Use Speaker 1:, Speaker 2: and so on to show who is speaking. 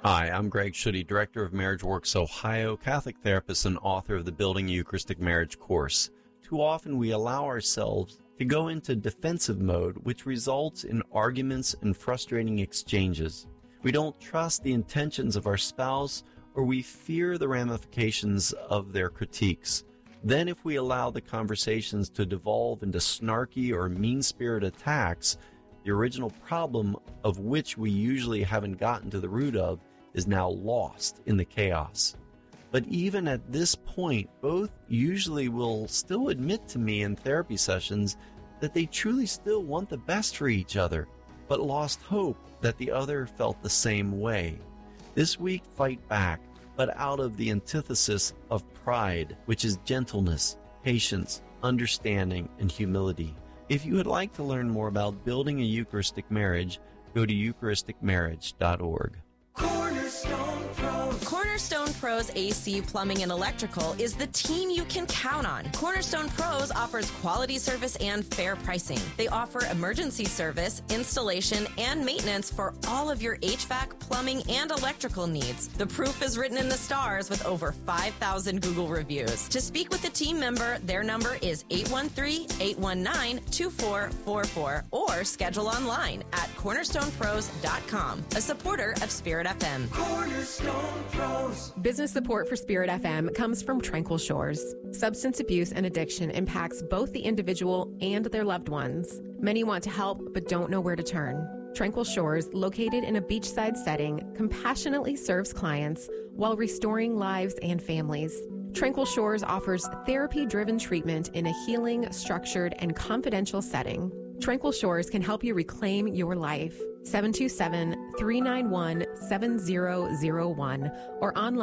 Speaker 1: Hi, I'm Greg Schutte, Director of Marriage Works Ohio, Catholic therapist and author of the Building a Eucharistic Marriage course. Too often we allow ourselves to go into defensive mode, which results in arguments and frustrating exchanges. We don't trust the intentions of our spouse, or we fear the ramifications of their critiques. Then if we allow the conversations to devolve into snarky or mean-spirited attacks, the original problem of which we usually haven't gotten to the root of is now lost in the chaos. But even at this point, both usually will still admit to me in therapy sessions that they truly still want the best for each other, but lost hope that the other felt the same way. This week, fight back, but out of the antithesis of pride, which is gentleness, patience, understanding, and humility. If you would like to learn more about building a Eucharistic marriage, go to eucharisticmarriage.org.
Speaker 2: Cornerstone Pros AC Plumbing and Electrical is the team you can count on. Cornerstone Pros offers quality service and fair pricing. They offer emergency service, installation, and maintenance for all of your HVAC, plumbing, and electrical needs. The proof is written in the stars with over 5,000 Google reviews. To speak with a team member, their number is 813-819-2444 or schedule online at cornerstonepros.com, a supporter of Spirit FM.
Speaker 3: Cornerstone Pros.
Speaker 4: Business support for Spirit FM comes from Tranquil Shores. Substance abuse and addiction impacts both the individual and their loved ones. Many want to help but don't know where to turn. Tranquil Shores, located in a beachside setting, compassionately serves clients while restoring lives and families. Tranquil Shores offers therapy-driven treatment in a healing, structured, and confidential setting. Tranquil Shores can help you reclaim your life. 727-391-7001 or online